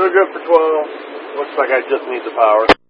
We're good for 12. Looks like I just need the power.